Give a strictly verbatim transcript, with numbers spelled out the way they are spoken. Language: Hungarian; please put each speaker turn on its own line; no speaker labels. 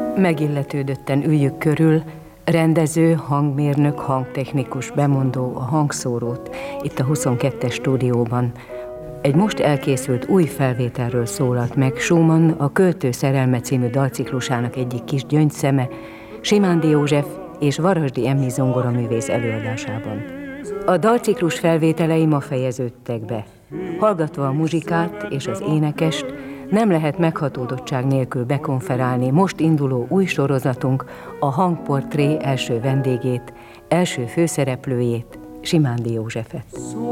Megilletődötten üljük körül, rendező, hangmérnök, hangtechnikus, bemondó, a hangszórót itt a huszonkettes stúdióban. Egy most elkészült új felvételről szólalt meg Schumann a Költő szerelme című dalciklusának egyik kis gyöngyszeme, Simándi József és Varasdi Emmi zongoraművész előadásában. A dalciklus felvételei ma fejeződtek be. Hallgatva a muzsikát és az énekest, nem lehet meghatódottság nélkül bekonferálni most induló új sorozatunk a hangportré első vendégét, első főszereplőjét, Simándi Józsefet.